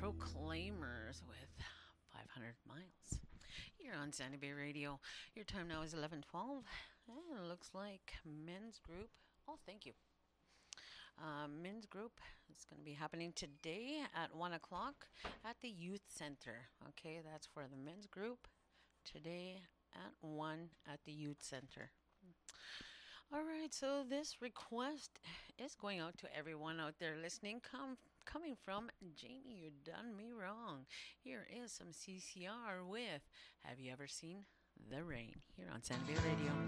Proclaimers with 500 Miles. You're on Sandy Bay Radio. Your time now is 11:12. And it looks like men's group. Oh, thank you. Men's group is going to be happening today at 1 o'clock at the Youth Center. Okay, that's for the men's group today at 1 at the Youth Center. All right, so this request is going out to everyone out there listening. Coming from Jamie, you done me wrong. Here is some CCR with Have You Ever Seen the Rain here on Sandy Bay Radio.